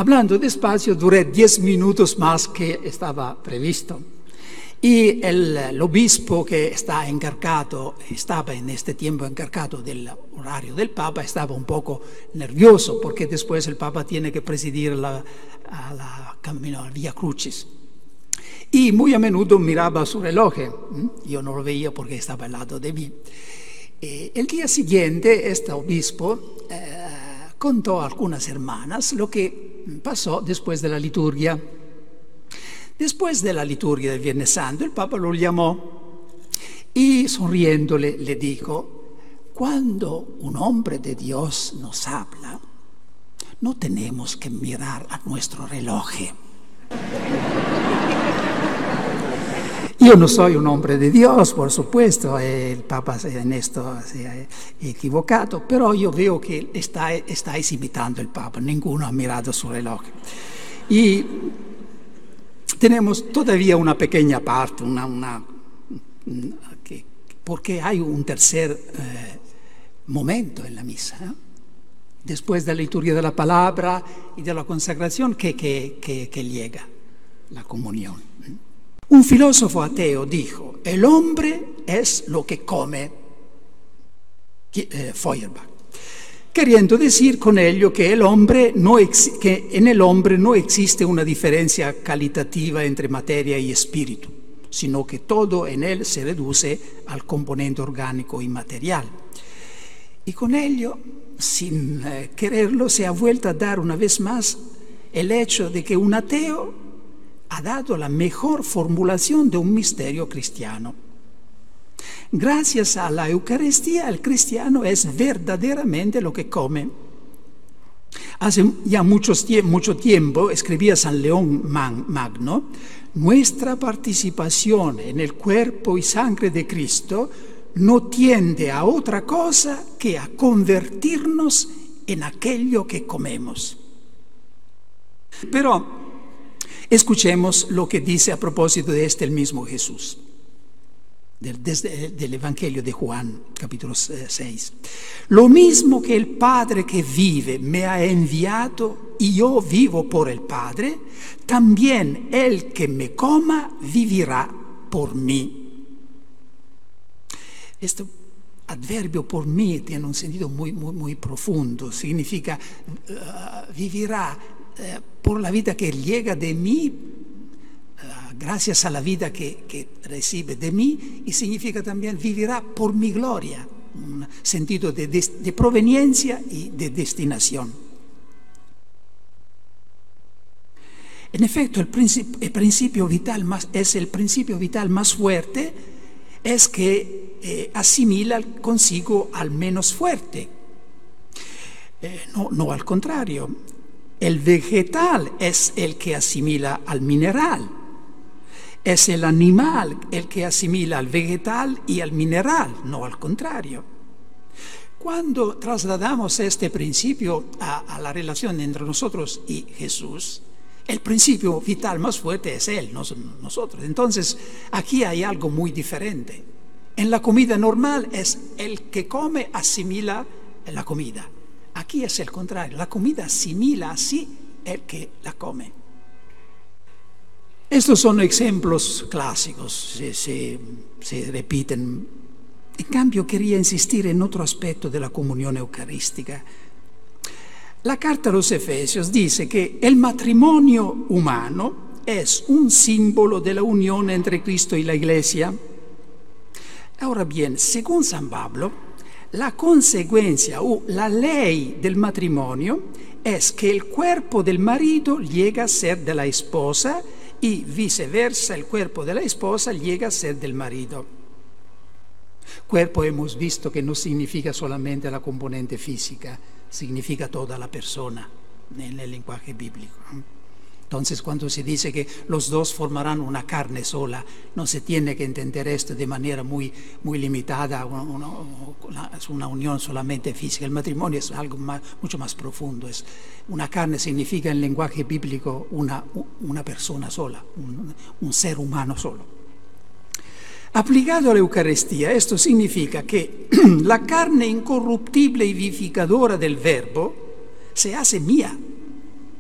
Hablando despacio, duré 10 minutos más que estaba previsto. Y el obispo que estaba en este tiempo encargado del horario del Papa, estaba un poco nervioso porque después el Papa tiene que presidir camino al Via Crucis. Y muy a menudo miraba su reloj. Yo no lo veía porque estaba al lado de mí. El día siguiente, este obispo contó a algunas hermanas lo que pasó después de la liturgia. Después de la liturgia del Viernes Santo, el Papa lo llamó y sonriéndole le dijo: cuando un hombre de Dios nos habla, no tenemos que mirar a nuestro reloj. Yo no soy un hombre de Dios, por supuesto, el Papa en esto se ha equivocado, pero yo veo que estáis imitando al Papa, ninguno ha mirado su reloj. Y tenemos todavía una pequeña parte, porque hay un tercer momento en la misa, ¿eh? Después de la liturgia de la palabra y de la consagración que llega la comunión. Un filósofo ateo dijo: el hombre es lo que come, Feuerbach, queriendo decir con ello que en el hombre no existe una diferencia calitativa entre materia y espíritu, sino que todo en él se reduce al componente orgánico y material. Y con ello, sin quererlo, se ha vuelto a dar una vez más el hecho de que un ateo ha dado la mejor formulación de un misterio cristiano. Gracias a la Eucaristía, el cristiano es verdaderamente lo que come. Hace ya mucho tiempo, escribía San León Magno: nuestra participación en el cuerpo y sangre de Cristo no tiende a otra cosa que a convertirnos en aquello que comemos. Pero escuchemos lo que dice a propósito de el mismo Jesús, del Evangelio de Juan, capítulo 6. Lo mismo que el Padre que vive me ha enviado y yo vivo por el Padre, también el que me coma vivirá por mí. Este adverbio por mí tiene un sentido muy profundo. Significa vivirá por la vida que llega de mí, gracias a la vida que recibe de mí, y significa también vivirá por mi gloria, un sentido de proveniencia y de destinación. En efecto, el principio vital más fuerte, es que asimila consigo al menos fuerte. No al contrario. El vegetal es el que asimila al mineral. Es el animal el que asimila al vegetal y al mineral, no al contrario. Cuando trasladamos este principio a la relación entre nosotros y Jesús, el principio vital más fuerte es Él, no nosotros. Entonces, aquí hay algo muy diferente. En la comida normal es el que come asimila la comida. Aquí es el contrario, la comida asimila así el que la come. Estos son ejemplos clásicos, se repiten. En cambio, quería insistir en otro aspecto de la comunión eucarística. La carta a los Efesios dice que el matrimonio humano es un símbolo de la unión entre Cristo y la Iglesia. Ahora bien, según San Pablo, la consecuencia o la ley del matrimonio es que el cuerpo del marido llega a ser de la esposa y viceversa, el cuerpo de la esposa llega a ser del marido. Cuerpo hemos visto que no significa solamente la componente física, significa toda la persona en el lenguaje bíblico. Entonces, cuando se dice que los dos formarán una carne sola, no se tiene que entender esto de manera muy limitada, es una unión solamente física. El matrimonio es algo mucho más profundo. Una carne significa en lenguaje bíblico una persona sola, un ser humano solo. Aplicado a la Eucaristía, esto significa que la carne incorruptible y vivificadora del Verbo se hace mía.